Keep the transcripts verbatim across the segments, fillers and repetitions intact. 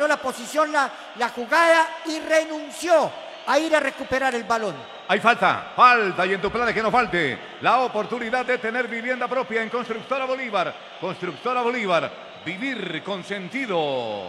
ganó la posición, la, la jugada y renunció a ir a recuperar el balón. Hay falta, falta y en tu plan de que no falte la oportunidad de tener vivienda propia en Constructora Bolívar. Constructora Bolívar, vivir con sentido.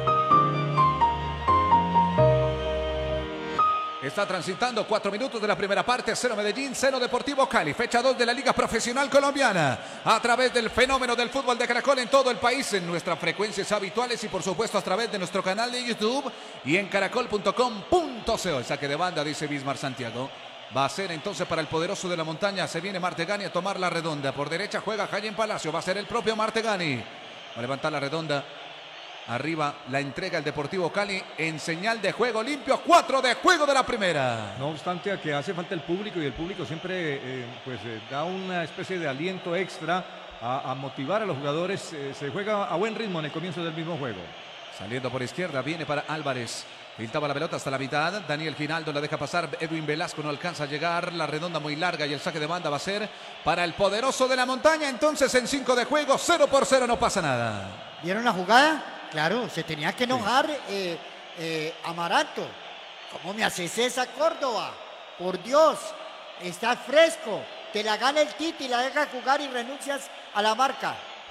Está transitando cuatro minutos de la primera parte, cero Medellín, cero Deportivo Cali, fecha dos de la Liga Profesional Colombiana, a través del fenómeno del fútbol de Caracol en todo el país, en nuestras frecuencias habituales y por supuesto a través de nuestro canal de YouTube y en caracol punto com punto co. El saque de banda, dice Bismar Santiago. Va a ser entonces para el poderoso de la montaña, se viene Martegani a tomar la redonda, por derecha juega Jayen Palacio, va a ser el propio Martegani, va a levantar la redonda. Arriba la entrega el Deportivo Cali en señal de juego limpio, cuatro de juego de la primera. No obstante a que hace falta el público y el público siempre eh, pues eh, da una especie de aliento extra a, a motivar a los jugadores. Eh, se juega a buen ritmo en el comienzo del mismo juego. Saliendo por izquierda, viene para Álvarez. Pintaba la pelota hasta la mitad. Daniel Giraldo la deja pasar. Edwin Velasco no alcanza a llegar. La redonda muy larga y el saque de banda va a ser para el poderoso de la montaña. Entonces en cinco de juego, cero por cero, no pasa nada. ¿Vieron la jugada? Claro, se tenía que enojar eh, eh, Amaranto. ¿Cómo me haces esa, Córdoba? Por Dios, estás fresco. Te la gana el Titi, la deja jugar y renuncias a la marca.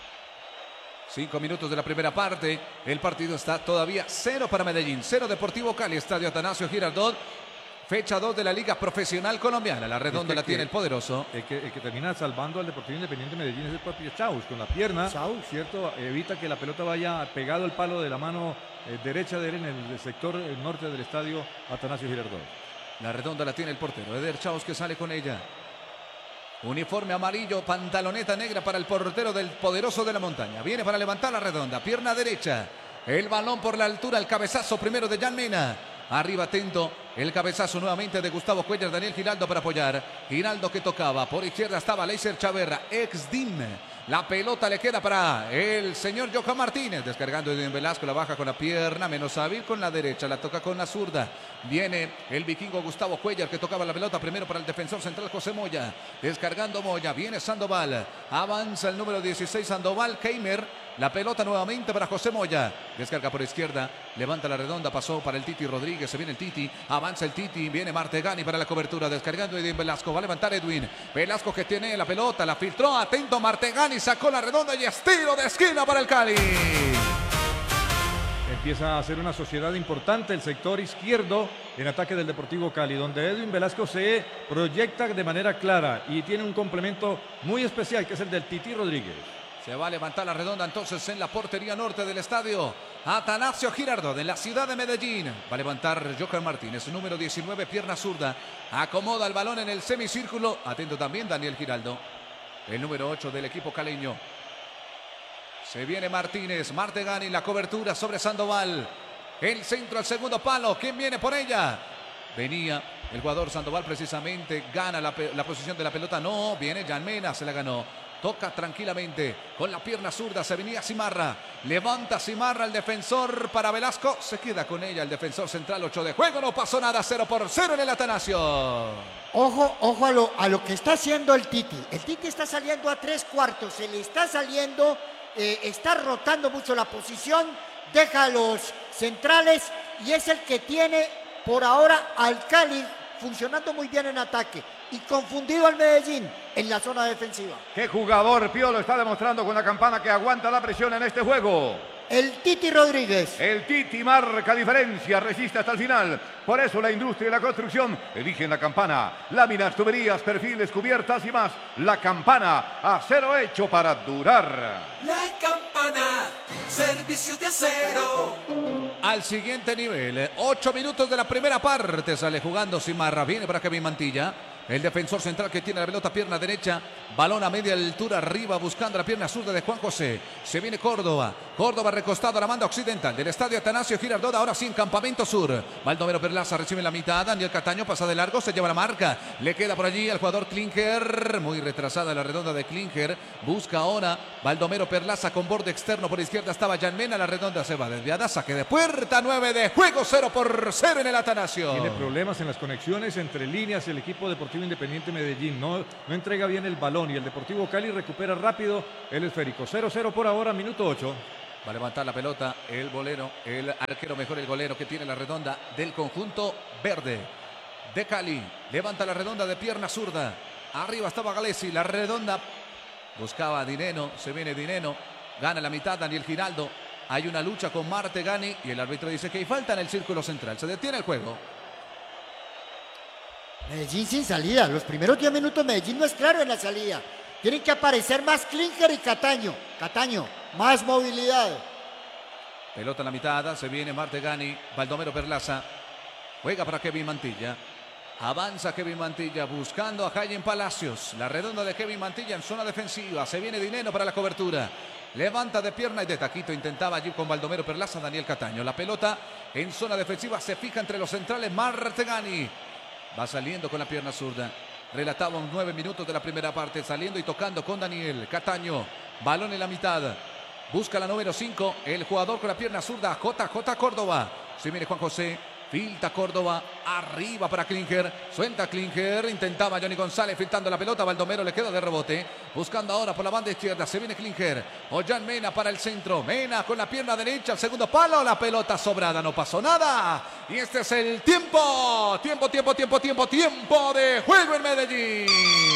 Cinco minutos de la primera parte. El partido está todavía cero para Medellín, cero Deportivo Cali, Estadio Atanasio Girardot. Fecha dos de la Liga Profesional Colombiana. La redonda la tiene el poderoso. El que, el que termina salvando al Deportivo Independiente Medellín es el propio Chaus. Con la pierna, Chaus, ¿cierto? Evita que la pelota vaya pegado al palo de la mano eh, derecha de él en el sector norte del estadio Atanasio Girardot. La redonda la tiene el portero. Eder Chaus que sale con ella. Uniforme amarillo, pantaloneta negra para el portero del poderoso de la montaña. Viene para levantar la redonda. Pierna derecha. El balón por la altura. El cabezazo primero de Jan Mena. Arriba atento, el cabezazo nuevamente de Gustavo Cuellar, Daniel Giraldo para apoyar. Giraldo que tocaba, por izquierda estaba Leiser Chaverra, ex D I M. La pelota le queda para el señor Johan Martínez, descargando Edwin Velasco, la baja con la pierna, menos hábil con la derecha, la toca con la zurda. Viene el vikingo Gustavo Cuellar que tocaba la pelota primero para el defensor central José Moya. Descargando Moya, viene Sandoval, avanza el número dieciséis Sandoval, Keimer. La pelota nuevamente para José Moya. Descarga por izquierda. Levanta la redonda. Pasó para el Titi Rodríguez. Se viene el Titi. Avanza el Titi. Viene Martegani para la cobertura. Descargando Edwin Velasco. Va a levantar Edwin. Velasco que tiene la pelota. La filtró. Atento Martegani. Sacó la redonda y estilo de esquina para el Cali. Empieza a ser una sociedad importante el sector izquierdo en ataque del Deportivo Cali, donde Edwin Velasco se proyecta de manera clara y tiene un complemento muy especial que es el del Titi Rodríguez. Se va a levantar la redonda entonces en la portería norte del estadio Atanasio Girardot de la ciudad de Medellín. Va a levantar Johan Martínez, número diecinueve, pierna zurda. Acomoda el balón en el semicírculo. Atento también Daniel Giraldo, el número ocho del equipo caleño. Se viene Martínez, Martegani, la cobertura sobre Sandoval. El centro al segundo palo. ¿Quién viene por ella? Venía el jugador Sandoval precisamente. Gana la, la posición de la pelota. No, viene Jan Mena, se la ganó. Toca tranquilamente con la pierna zurda. Se venía Cimarra. Levanta Cimarra el defensor para Velasco. Se queda con ella el defensor central. ocho de juego. No pasó nada. cero por cero en el Atanasio. Ojo, ojo a lo, a lo que está haciendo el Titi. El Titi está saliendo a tres cuartos. Se le está saliendo. Eh, está rotando mucho la posición. Deja a los centrales. Y es el que tiene por ahora al Cali funcionando muy bien en ataque. Y confundido al Medellín en la zona defensiva. ¿Qué jugador Piolo está demostrando con la campana que aguanta la presión en este juego? El Titi Rodríguez. El Titi marca diferencia, resiste hasta el final. Por eso la industria y la construcción eligen la campana. Láminas, tuberías, perfiles, cubiertas y más. La campana, acero hecho para durar. La campana, servicio de acero. Al siguiente nivel, ocho minutos de la primera parte. Sale jugando Cimarra, viene para Kevin Mantilla. El defensor central que tiene la pelota, pierna derecha, balón a media altura arriba, buscando la pierna zurda de Juan José. Se viene Córdoba, Córdoba recostado a la banda occidental del estadio Atanasio Girardot, ahora sí en Campamento Sur. Baldomero Perlaza recibe la mitad, Daniel Cataño pasa de largo, se lleva la marca, le queda por allí al jugador Klinger, muy retrasada la redonda de Klinger, busca ahora Baldomero Perlaza con borde externo por izquierda, estaba Jan Mena, la redonda se va desviada, saque de puerta, nueve de juego, cero por cero en el Atanasio. Tiene problemas en las conexiones entre líneas el equipo deportivo Independiente Medellín, no, no entrega bien el balón y el Deportivo Cali recupera rápido el esférico. cero cero por ahora, minuto ocho. Va a levantar la pelota el bolero, el arquero mejor, el golero que tiene la redonda del conjunto verde de Cali. Levanta la redonda de pierna zurda. Arriba estaba Galesi, la redonda. Buscaba a Dineno, se viene Dineno. Gana la mitad Daniel Giraldo. Hay una lucha con Martegani y el árbitro dice que hay falta en el círculo central. Se detiene el juego. Medellín sin salida. Los primeros diez minutos Medellín no es claro en la salida. Tienen que aparecer más Klinger y Cataño. Cataño, más movilidad. Pelota en la mitad, se viene Martegani, Baldomero Perlaza. Juega para Kevin Mantilla. Avanza Kevin Mantilla buscando a Jaime Palacios. La redonda de Kevin Mantilla en zona defensiva. Se viene Dineno para la cobertura. Levanta de pierna y de taquito. Intentaba allí con Baldomero Perlaza, Daniel Cataño. La pelota en zona defensiva se fija entre los centrales. Martegani va saliendo con la pierna zurda. Relatamos nueve minutos de la primera parte. Saliendo y tocando con Daniel Cataño. Balón en la mitad. Busca la número cinco. El jugador con la pierna zurda. J J Córdoba. Se viene Juan José. Filtra Córdoba, arriba para Klinger, suelta Klinger, intentaba Johnny González filtrando la pelota, Baldomero le queda de rebote, buscando ahora por la banda izquierda, se viene Klinger, Ollán Mena para el centro, Mena con la pierna derecha, al segundo palo, la pelota sobrada, no pasó nada, y este es el tiempo, tiempo, tiempo, tiempo, tiempo, tiempo de juego en Medellín.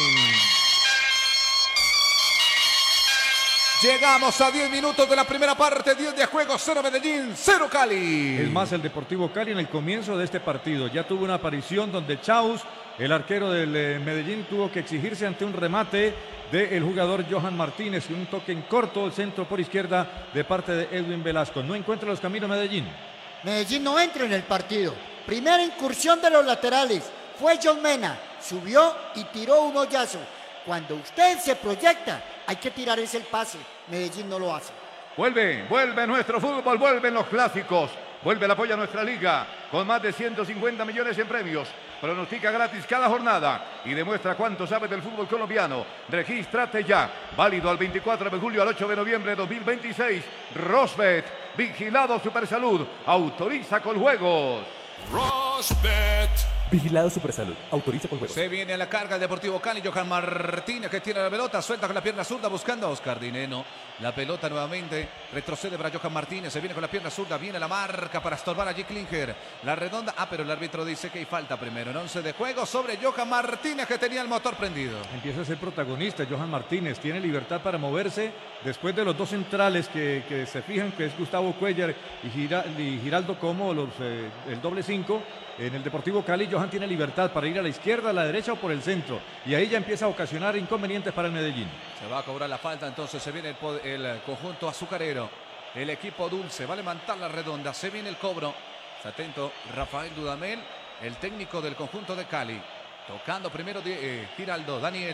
Llegamos a diez minutos de la primera parte, diez de juego, cero Medellín, cero Cali. Es más, el Deportivo Cali en el comienzo de este partido ya tuvo una aparición donde Chaus, el arquero del eh, Medellín, tuvo que exigirse ante un remate del jugador Johan Martínez y un toque en corto, el centro por izquierda de parte de Edwin Velasco. No encuentra los caminos Medellín. Medellín no entra en el partido. Primera incursión de los laterales. Fue John Mena, subió y tiró un hoyazo. Cuando usted se proyecta, hay que tirar ese el pase. Medellín no lo hace. Vuelve, vuelve nuestro fútbol, vuelven los clásicos. Vuelve el apoyo a nuestra liga con más de ciento cincuenta millones en premios. Pronostica gratis cada jornada y demuestra cuánto sabe del fútbol colombiano. Regístrate ya. Válido al veinticuatro de julio al ocho de noviembre de dos mil veintiséis. Rosbet, vigilado Supersalud, autoriza con juegos. Rosbet. Vigilado Supersalud. Autoriza con juegos. Se viene a la carga el Deportivo Cali. Johan Martínez que tiene la pelota. Suelta con la pierna zurda buscando a Oscar Dineno. La pelota nuevamente. Retrocede para Johan Martínez. Se viene con la pierna zurda. Viene la marca para estorbar allí Klinger. La redonda. Ah, pero el árbitro dice que hay falta primero. En once de juego sobre Johan Martínez que tenía el motor prendido. Empieza a ser protagonista Johan Martínez. Tiene libertad para moverse después de los dos centrales que, que se fijan, que es Gustavo Cuellar y, Gira, y Giraldo como los, eh, el doble cinco. En el Deportivo Cali, Johan tiene libertad para ir a la izquierda, a la derecha o por el centro. Y ahí ya empieza a ocasionar inconvenientes para el Medellín. Se va a cobrar la falta, entonces se viene el, el conjunto azucarero. El equipo dulce va a levantar la redonda. Se viene el cobro. Está atento Rafael Dudamel, el técnico del conjunto de Cali. Tocando primero de, eh, Giraldo, Daniel.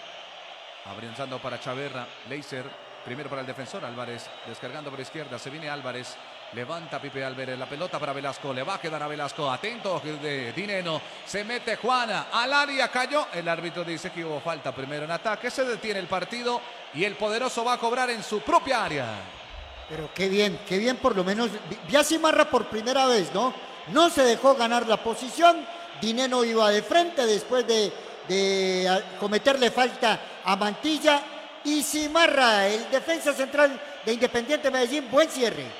Abriendo para Chaverra, Leiser. Primero para el defensor Álvarez. Descargando por izquierda. Se viene Álvarez. Levanta Pipe Álvarez, la pelota para Velasco, le va a quedar a Velasco, atento de Dineno, se mete Juana, al área cayó, el árbitro dice que hubo falta primero en ataque, se detiene el partido y el poderoso va a cobrar en su propia área. Pero qué bien, qué bien por lo menos, vi a Cimarra por primera vez, ¿no? No se dejó ganar la posición, Dineno iba de frente después de, de cometerle falta a Mantilla y Cimarra, el defensa central de Independiente Medellín, buen cierre.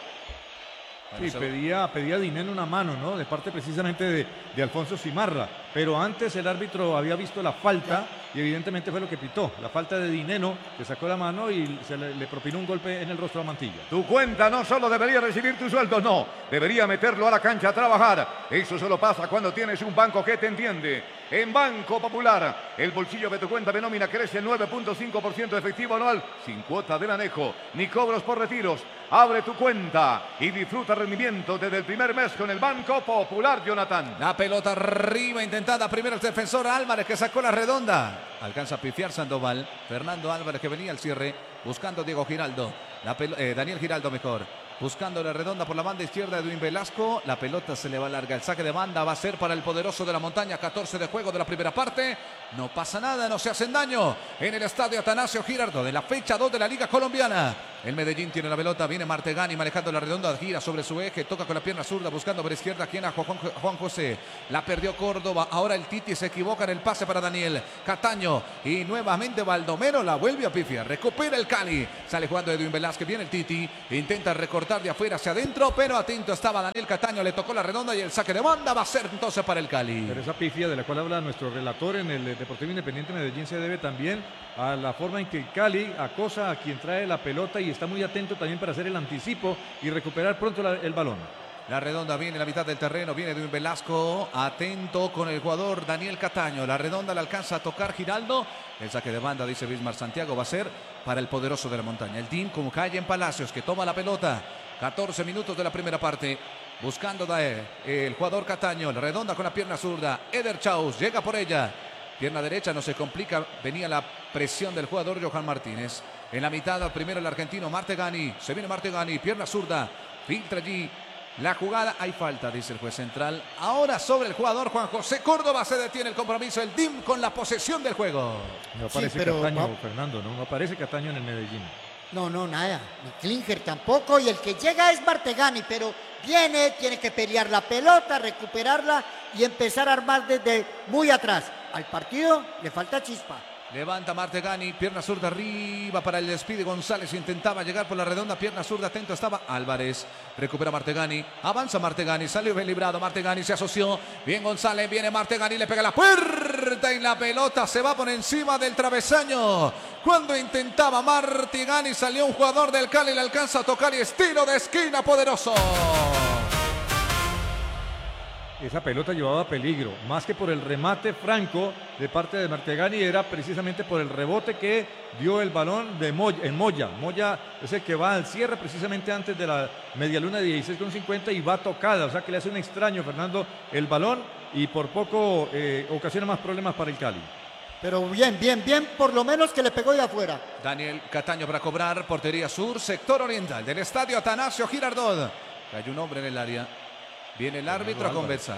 Sí, pedía, pedía Dineno una mano, ¿no? De parte precisamente de, de Alfonso Cimarra. Pero antes el árbitro había visto la falta y evidentemente fue lo que pitó. La falta de Dineno, que sacó la mano y se le, le propinó un golpe en el rostro a Mantilla. Tu cuenta no solo debería recibir tu sueldo, no. Debería meterlo a la cancha a trabajar. Eso solo pasa cuando tienes un banco que te entiende. En Banco Popular, el bolsillo de tu cuenta de nómina crece el nueve punto cinco por ciento de efectivo anual, sin cuota del anejo, ni cobros por retiros. Abre tu cuenta y disfruta rendimiento desde el primer mes con el Banco Popular, Jonathan. La pelota arriba, intentada primero el defensor Álvarez que sacó la redonda. Alcanza a pifiar Sandoval. Fernando Álvarez que venía al cierre, buscando Diego Giraldo. La eh, Daniel Giraldo mejor. Buscando la redonda por la banda izquierda de Edwin Velasco. La pelota se le va larga. El saque de banda va a ser para el poderoso de la montaña. catorce de juego de la primera parte. No pasa nada, no se hacen daño. En el estadio Atanasio Girardot de la fecha dos de la Liga Colombiana. El Medellín tiene la pelota, viene Martegani manejando la redonda, gira sobre su eje, toca con la pierna zurda, buscando por izquierda quien a Juan, Juan José. La perdió Córdoba, ahora el Titi se equivoca en el pase para Daniel Cataño. Y nuevamente Baldomero la vuelve a pifiar, recupera el Cali. Sale jugando Edwin Velázquez, viene el Titi, intenta recortar de afuera hacia adentro, pero atento estaba Daniel Cataño, le tocó la redonda y el saque de banda va a ser entonces para el Cali. Pero esa pifia de la cual habla nuestro relator en el Deportivo Independiente Medellín se debe también a la forma en que el Cali acosa a quien trae la pelota y está muy atento también para hacer el anticipo y recuperar pronto la, el balón. La redonda viene en la mitad del terreno, viene de un Velasco, atento con el jugador Daniel Cataño. La redonda le alcanza a tocar Giraldo. El saque de banda, dice Bismar Santiago, va a ser para el poderoso de la montaña. El team con Calle en Palacios, que toma la pelota. catorce minutos de la primera parte. Buscando Dae, el jugador Cataño, la redonda con la pierna zurda. Eder Chaus llega por ella. Pierna derecha, no se complica, venía la presión del jugador Johan Martínez. En la mitad, primero el argentino Martegani, se viene Martegani, pierna zurda, filtra allí la jugada, hay falta, dice el juez central. Ahora sobre el jugador Juan José Córdoba se detiene el compromiso, el D I M con la posesión del juego. No aparece Sí, pero Cataño, va- Fernando, no, no aparece Cataño en el Medellín. No, no, nada. Ni Klinger tampoco. Y el que llega es Martegani, pero viene, tiene que pelear la pelota, recuperarla y empezar a armar desde muy atrás. Al partido le falta chispa. Levanta Martegani, pierna zurda arriba para el despide González, intentaba llegar por la redonda, pierna zurda, atento estaba Álvarez, recupera Martegani, avanza Martegani, salió bien librado, Martegani se asoció, bien González, viene Martegani, le pega la puerta y la pelota se va por encima del travesaño. Cuando intentaba Martegani salió un jugador del Cali, le alcanza a tocar y estilo de esquina poderoso. Esa pelota llevaba peligro, más que por el remate franco de parte de Martegani, era precisamente por el rebote que dio el balón de Moya, en Moya. Moya es el que va al cierre precisamente antes de la medialuna de dieciséis con cincuenta y va tocada, o sea que le hace un extraño, Fernando, el balón y por poco eh, ocasiona más problemas para el Cali. Pero bien, bien, bien, por lo menos que le pegó de afuera. Daniel Cataño para cobrar, portería sur, sector oriental del estadio Atanasio Girardot. Hay un hombre en el área. Viene el árbitro a conversar.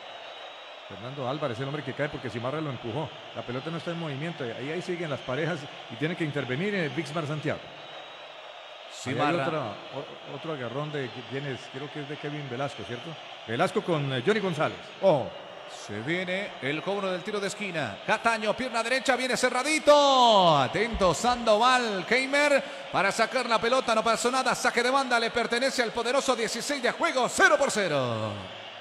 Fernando Álvarez, el hombre que cae porque Simarra lo empujó. La pelota no está en movimiento. Ahí, ahí siguen las parejas y tiene que intervenir en el Bixmar Santiago. Simarra. Otro, otro agarrón de quién es, creo que es de Kevin Velasco, ¿cierto? Velasco con eh, Johnny González. Ojo. Se viene el cobro del tiro de esquina. Cataño, pierna derecha, viene cerradito. Atento Sandoval Keimer para sacar la pelota. No pasó nada. Saque de banda le pertenece al poderoso dieciséis de juego. cero por cero.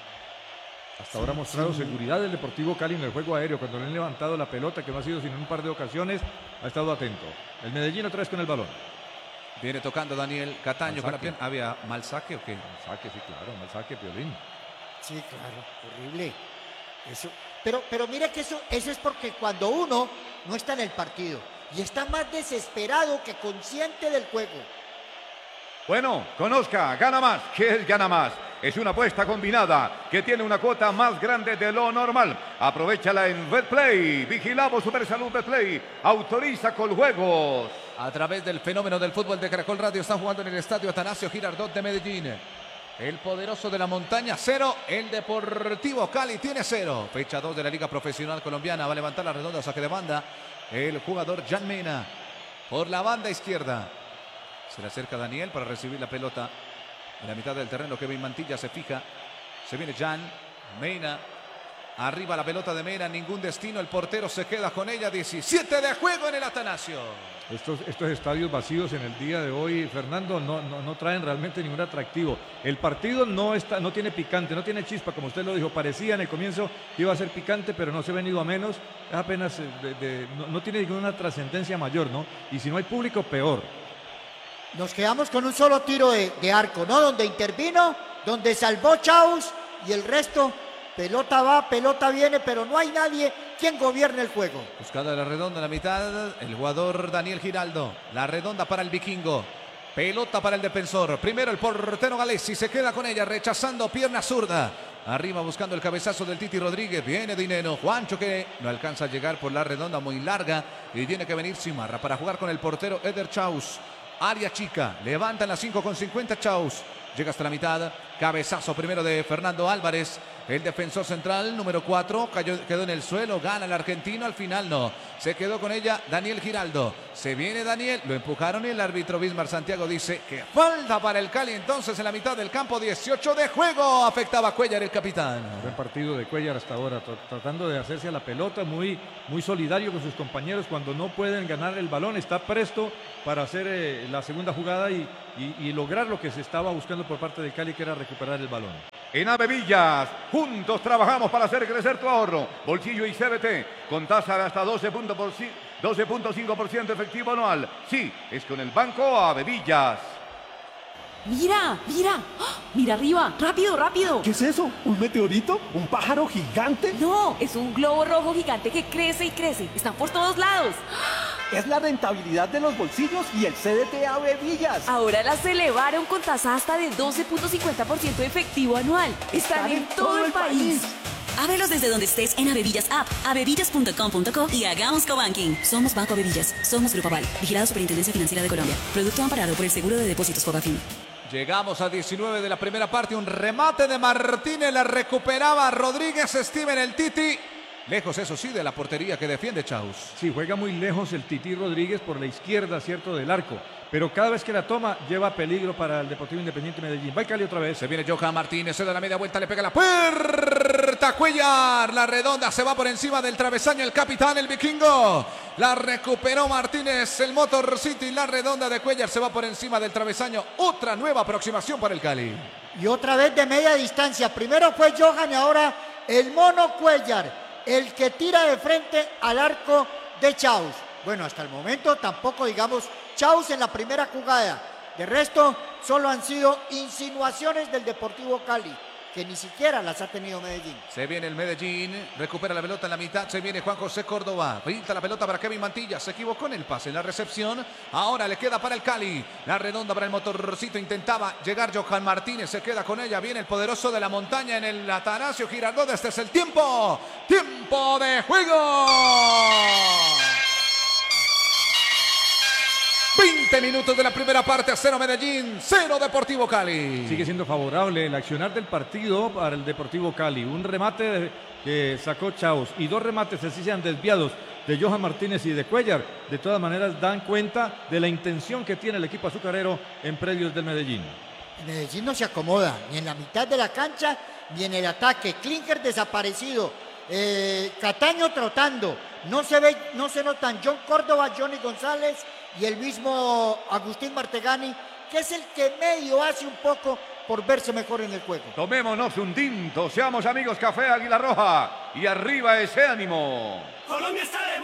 Hasta ahora ha mostrado seguridad del Deportivo Cali en el juego aéreo. Cuando le han levantado la pelota, que no ha sido sino en un par de ocasiones, ha estado atento. El Medellín otra vez con el balón. Viene tocando Daniel Cataño Mal con la saque. pierna. ¿Había mal saque o qué? Mal saque, sí, claro, mal saque, Piolín. Sí, claro, horrible. Eso. Pero, pero mira que eso, eso es porque cuando uno no está en el partido y está más desesperado que consciente del juego. Bueno, conozca, gana más. ¿Qué es gana más? Es una apuesta combinada que tiene una cuota más grande de lo normal. Aprovechala en Betplay. Vigilamos Supersalud Betplay. Autoriza con juegos. A través del fenómeno del fútbol de Caracol Radio están jugando en el estadio Atanasio Girardot de Medellín. El poderoso de la montaña, cero. El Deportivo Cali tiene cero. Fecha dos de la Liga Profesional Colombiana. Va a levantar la redonda, saque de banda. El jugador Jan Mena. Por la banda izquierda. Se le acerca Daniel para recibir la pelota. En la mitad del terreno, Kevin Mantilla se fija. Se viene Jan Mena. Arriba la pelota de Mena. Ningún destino. El portero se queda con ella. diecisiete de juego en el Atanasio. Estos, estos estadios vacíos en el día de hoy, Fernando, no, no, no traen realmente ningún atractivo. El partido no, está, no tiene picante, no tiene chispa, como usted lo dijo. Parecía en el comienzo que iba a ser picante, pero no se ha venido a menos. Es apenas, eh, de, de, no, no tiene ninguna trascendencia mayor, ¿no? Y si no hay público, peor. Nos quedamos con un solo tiro de, de arco, ¿no? Donde intervino, donde salvó Chaus y el resto, pelota va, pelota viene, pero no hay nadie quien gobierne el juego. Buscada la redonda en la mitad, el jugador Daniel Giraldo. La redonda para el vikingo. Pelota para el defensor. Primero el portero Galesi se queda con ella, rechazando pierna zurda. Arriba buscando el cabezazo del Titi Rodríguez. Viene Dineno. Juancho que no alcanza a llegar por la redonda muy larga. Y tiene que venir Simarra para jugar con el portero Eder Chaus. Área chica. Levanta en las cinco con cincuenta Chaus. Llega hasta la mitad. Cabezazo primero de Fernando Álvarez, el defensor central número cuatro, cayó, quedó en el suelo, gana el argentino, al final no, se quedó con ella Daniel Giraldo, se viene Daniel, lo empujaron y el árbitro Bismar Santiago dice que falta para el Cali, entonces en la mitad del campo, dieciocho de juego, afectaba a Cuellar el capitán. Buen partido de Cuellar hasta ahora, tr tratando de hacerse a la pelota, muy, muy solidario con sus compañeros cuando no pueden ganar el balón, está presto para hacer eh, la segunda jugada y, y, y lograr lo que se estaba buscando por parte del Cali, que era recuperar el balón. En Avevillas, juntos trabajamos para hacer crecer tu ahorro. Bolsillo y C B T, con tasa de hasta doce punto cinco por ciento efectivo anual. Sí, es con el Banco Avevillas. Mira, mira, ¡ah! Mira arriba, rápido, rápido. ¿Qué es eso? ¿Un meteorito? ¿Un pájaro gigante? No, es un globo rojo gigante que crece y crece. Están por todos lados. Es la rentabilidad de los bolsillos y el C D T Avevillas. Ahora las elevaron con tasa hasta de doce punto cincuenta por ciento efectivo anual. Están, Están en, en todo el país. país. Ábrelos desde donde estés en Avevillas App, avevillas punto com punto co y hagamos cobanking. Somos Banco Avevillas, somos Grupo Aval, vigilado Superintendencia Financiera de Colombia. Producto amparado por el Seguro de Depósitos Fogafín. Llegamos a diecinueve de la primera parte, un remate de Martínez, la recuperaba Rodríguez, Steven el Titi. Lejos, eso sí, de la portería que defiende Chaus. Sí, juega muy lejos el Titi Rodríguez por la izquierda, cierto, del arco. Pero cada vez que la toma, lleva peligro para el Deportivo Independiente Medellín. Va Cali otra vez. Se viene Johan Martínez, se da la media vuelta, le pega la puerta. Cuellar, la redonda, se va por encima del travesaño el capitán, el vikingo. La recuperó Martínez, el Motor City, la redonda de Cuellar, se va por encima del travesaño. Otra nueva aproximación para el Cali. Y otra vez de media distancia. Primero fue Johan y ahora el mono Cuellar, el que tira de frente al arco de Chaus. Bueno, hasta el momento tampoco digamos Chaus en la primera jugada. De resto, solo han sido insinuaciones del Deportivo Cali, que ni siquiera las ha tenido Medellín. Se viene el Medellín, recupera la pelota en la mitad, se viene Juan José Córdoba, pinta la pelota para Kevin Mantilla, se equivocó en el pase, en la recepción, ahora le queda para el Cali, la redonda para el Motorcito, intentaba llegar Johan Martínez, se queda con ella, viene el poderoso de la montaña en el Atanasio Girardot, este es el tiempo, tiempo de juego. veinte minutos de la primera parte, cero Medellín, cero Deportivo Cali. Sigue siendo favorable el accionar del partido para el Deportivo Cali. Un remate de, que sacó Chaus y dos remates así sean desviados de Johan Martínez y de Cuellar. De todas maneras dan cuenta de la intención que tiene el equipo azucarero en predios del Medellín. Medellín no se acomoda ni en la mitad de la cancha ni en el ataque. Klinger desaparecido, eh, Cataño trotando. No se ve, no se notan John Córdoba, Johnny González y el mismo Agustín Martegani, que es el que medio hace un poco por verse mejor en el juego. Tomémonos un tinto, seamos amigos, Café Águila Roja y arriba ese ánimo. Colombia está de